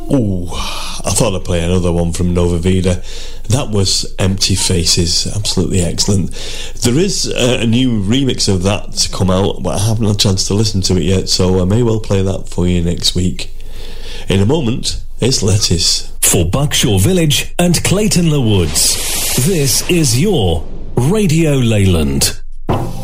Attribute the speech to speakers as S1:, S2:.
S1: Ooh, I thought I'd play another one from Nova Vida. That was Empty Faces. Absolutely excellent. There is a new remix of that to come out, but I haven't had a chance to listen to it yet, so I may well play that for you next week. In a moment, it's Lettuce.
S2: For Buckshaw Village and Clayton Le Woods, this is your Radio Leyland.